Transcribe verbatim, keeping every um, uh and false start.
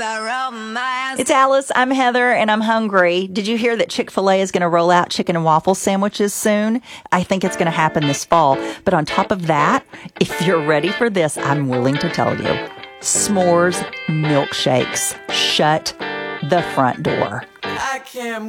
It's Alice. I'm Heather, and I'm hungry. Did you hear that Chick-fil-A is going to roll out chicken and waffle sandwiches soon? I think it's going to happen this fall. But on top of that, if you're ready for this, I'm willing to tell you. S'mores milkshakes. Shut the front door. I can't